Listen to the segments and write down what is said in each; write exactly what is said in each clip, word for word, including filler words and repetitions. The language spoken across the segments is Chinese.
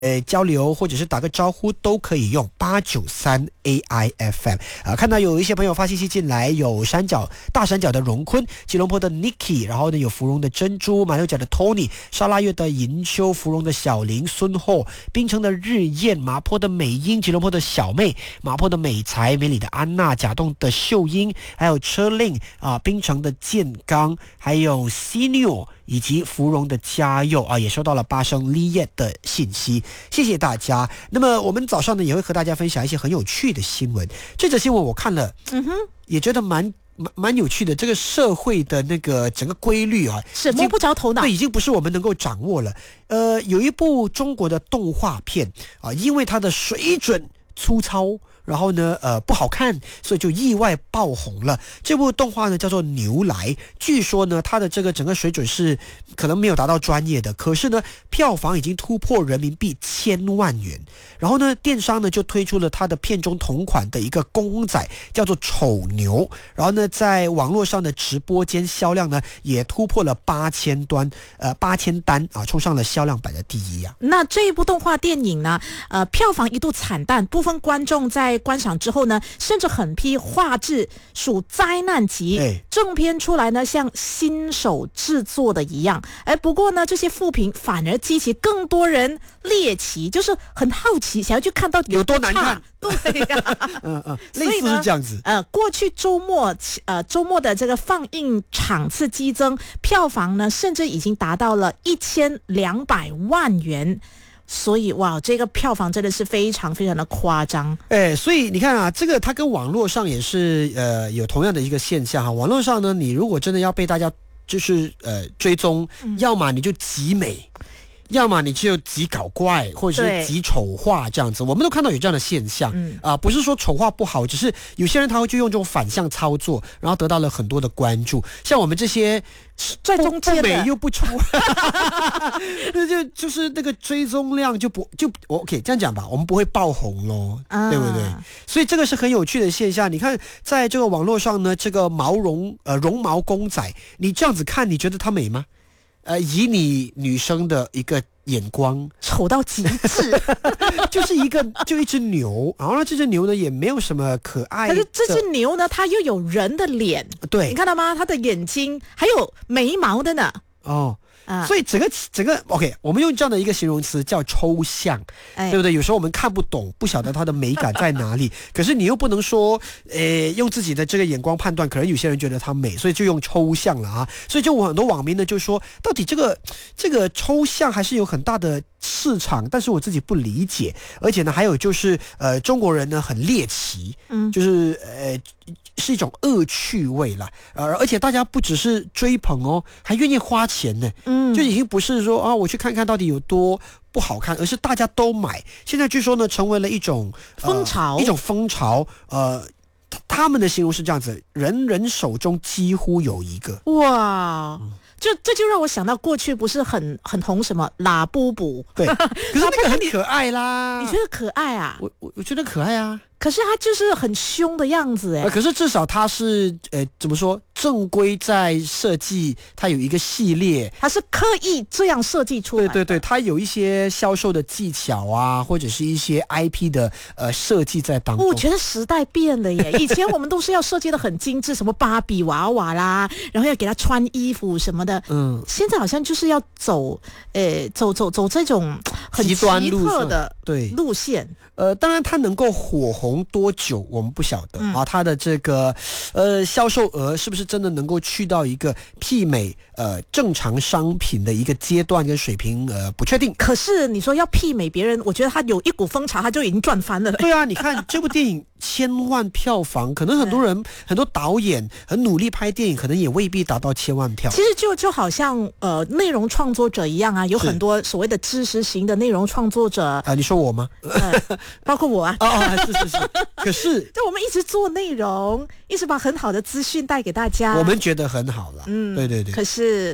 呃，交流或者是打个招呼都可以用八九三 A I F M 啊。看到有一些朋友发信息进来，有山脚大山脚的荣坤，吉隆坡的 Nicky， 然后呢有芙蓉的珍珠，马六甲的 Tony， 沙拉越的银秋，芙蓉的小林孙后，槟城的日燕，麻坡的美英，吉隆坡的小妹，麻坡的美才，美里的安娜，甲洞的秀英，还有车令啊，槟城的建刚，还有 Senior。以及芙蓉的嘉佑啊，也收到了巴生丽叶的信息，谢谢大家。那么我们早上呢也会和大家分享一些很有趣的新闻。这则新闻我看了，嗯哼，也觉得蛮蛮蛮有趣的。这个社会的那个整个规律啊， 是摸不着头脑， 对，已经不是我们能够掌握了。呃，有一部中国的动画片啊，因为它的水准粗糙。然后呢，呃，不好看，所以就意外爆红了。这部动画呢叫做《牛来》，据说呢，它的这个整个水准是可能没有达到专业的，可是呢，票房已经突破人民币千万元。然后呢，电商呢就推出了它的片中同款的一个公仔，叫做丑牛。然后呢，在网络上的直播间销量呢也突破了八千单，呃，八千单啊，冲上了销量榜的第一啊。 那这一部动画电影呢，呃，票房一度惨淡，部分观众在观赏之后呢，甚至狠批画质属灾难级， 哎， 正片出来呢像新手制作的一样。哎，不过呢，这些负评反而激起更多人猎奇，就是很好奇，想要去看到底有多难看。 对呀、啊， 嗯嗯，类似是这样子。 呃，过去周末呃周末的这个放映场次激增，票房呢甚至已经达到了一千两百万元。所以哇，这个票房真的是非常非常的夸张。 哎，所以你看啊，这个它跟网络上也是呃有同样的一个现象哈。网络上呢，你如果真的要被大家就是呃追踪，嗯、要么你就极美。要么你就极搞怪，或者是极丑化这样子，我们都看到有这样的现象啊、嗯呃，不是说丑化不好，只是有些人他会就用这种反向操作，然后得到了很多的关注。像我们这些在中间的不美又不丑，那就就是那个追踪量就不就 OK 这样讲吧，我们不会爆红咯，啊、对不对？所以这个是很有趣的现象。你看，在这个网络上呢，这个毛绒呃绒毛公仔，你这样子看，你觉得它美吗？呃，以你女生的一个眼光， 丑到极致， 就是一个就一只牛，然后呢，这只牛呢也没有什么可爱的， 可是这只牛呢，它又有人的脸， 对， 你看到吗？它的眼睛还有眉毛的呢， 哦。所以整个整个 OK， 我们用这样的一个形容词叫抽象，哎、对不对？有时候我们看不懂，不晓得它的美感在哪里。可是你又不能说，呃，用自己的这个眼光判断，可能有些人觉得它美，所以就用抽象了啊。所以就我很多网民呢就说，到底这个这个抽象还是有很大的市场，但是我自己不理解。而且呢，还有就是呃，中国人呢很猎奇，嗯，就是呃。是一种恶趣味啦，呃，而且大家不只是追捧哦，还愿意花钱呢，嗯，就已经不是说啊，我去看看到底有多不好看，而是大家都买。现在据说呢，成为了一种、 呃、风潮， 一种风潮，呃。他们的形容是这样子，人人手中几乎有一个。 哇，嗯、就这就让我想到过去不是很很红什么拉布布， 对，可是那个很可爱啦。 你觉得可爱啊？ 我我我觉得可爱啊。 可是他就是很凶的样子哎、 呃。可是至少他是呃怎么说正规在设计，他有一个系列， 他是刻意这样设计出来的。 对对对，他有一些销售的技巧啊，或者是一些 I P 的呃设计在当中。 我觉得时代变了耶，以前我们都是要设计的很精致，什么芭比娃娃啦，然后要给他穿衣服什么的。嗯，现在好像就是要走呃走走走这种很奇特的对路线。 呃，当然它能够火红多久，我们不晓得、嗯、啊。它的这个呃销售额是不是真的能够去到一个媲美呃正常商品的一个阶段跟水平？呃，不确定。 可是你说要媲美别人，我觉得它有一股风潮，它就已经赚翻了。 对啊，你看这部电影千万票房，可能很多人很多导演很努力拍电影，可能也未必达到千万票。 其实就就好像呃内容创作者一样啊，有很多所谓的知识型的内容创作者啊、 呃，你说我吗？ 呃包括我啊， 哦哦，是是是，可是， 就我们一直做内容，一直把很好的资讯带给大家， 我们觉得很好了，嗯，对对对。 可是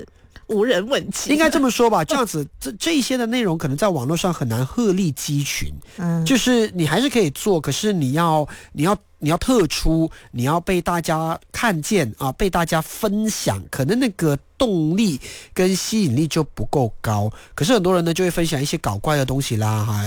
无人问起。 应该这么说吧，这样子这这一些的内容可能在网络上很难鹤立鸡群，嗯，就是你还是可以做，可是你要你要你要特出，你要被大家看见啊，被大家分享，可能那个动力跟吸引力就不够高。可是很多人呢就会分享一些搞怪的东西啦，哈。